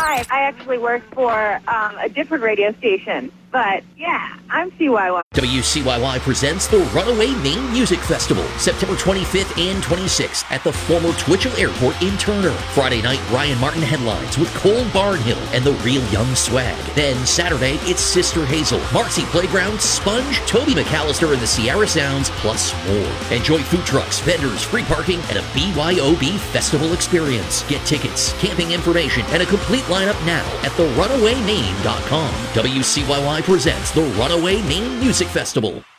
Hi, I actually work for a different radio station. But, yeah, I'm CYY. WCYY presents the Runaway Maine Music Festival, September 25th and 26th at the former Twitchell Airport in Turner. Friday night, Ryan Martin headlines with Cole Barnhill and the Real Young Swag. Then Saturday, it's Sister Hazel, Marcy Playground, Sponge, Toby McAllister and the Sierra Sounds, plus more. Enjoy food trucks, vendors, free parking, and a BYOB festival experience. Get tickets, camping information, and a complete lineup now at therunawaymaine.com. WCYY presents the Runaway Maine Music Festival.